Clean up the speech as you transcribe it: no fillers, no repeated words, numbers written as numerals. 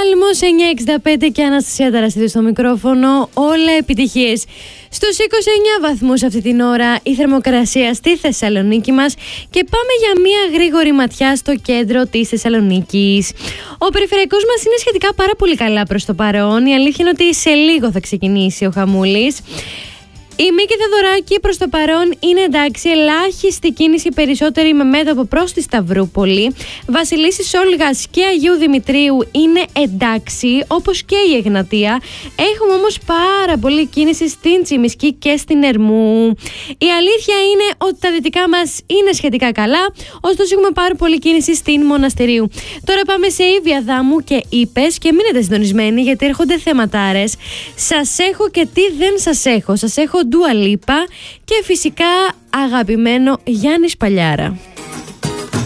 Σάλμος 965 και Αναστασία Ταραστίδου στο μικρόφωνο. Όλα επιτυχίες. Στους 29 βαθμούς αυτή την ώρα η θερμοκρασία στη Θεσσαλονίκη μας και πάμε για μια γρήγορη ματιά στο κέντρο της Θεσσαλονίκης. Ο περιφερειακός μας είναι σχετικά πάρα πολύ καλά προς το παρόν. Η αλήθεια είναι ότι σε λίγο θα ξεκινήσει ο χαμούλης. Η Μίκη Θεοδωράκη προς το παρόν είναι εντάξει, ελάχιστη κίνηση, περισσότερη με μέτωπο προς τη Σταυρούπολη. Βασιλίσσης Όλγας και Αγίου Δημητρίου είναι εντάξει, όπως και η Εγνατία. Έχουμε όμως πάρα πολύ κίνηση στην Τσιμισκή και στην Ερμού. Η αλήθεια είναι ότι τα δυτικά μας είναι σχετικά καλά, ωστόσο έχουμε πάρα πολύ κίνηση στην Μοναστηρίου. Τώρα πάμε σε Ήβια Δάμου και Ήπες και μείνετε συντονισμένοι γιατί έρχονται θεματάρες. Σας έχω και τι δεν σας έχω. Σας έχω Ντουα Λίπα και φυσικά αγαπημένο Γιάννη Σπαλιάρα.